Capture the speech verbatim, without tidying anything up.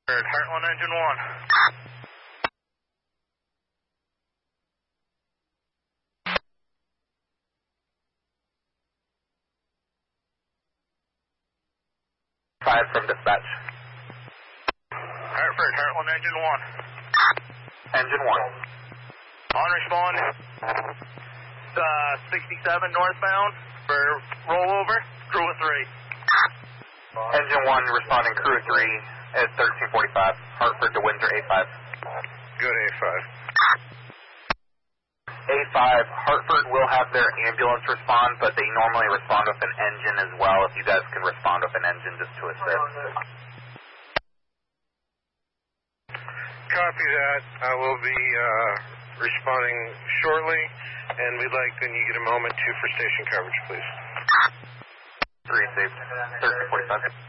Heartland engine one. Five from dispatch. Hartford, Heartland engine one. Engine one. On respond. Uh, sixty-seven northbound for rollover. Crew of three. Engine one responding crew three at thirteen forty-five. Hartford to Windsor A five. Good A five. A five, Hartford will have their ambulance respond, but they normally respond with an engine as well. If you guys can respond with an engine just to assist. Copy that. I will be uh, responding shortly, and we'd like, when you get a moment, to for station coverage, please. Three saved. thirteen forty-five.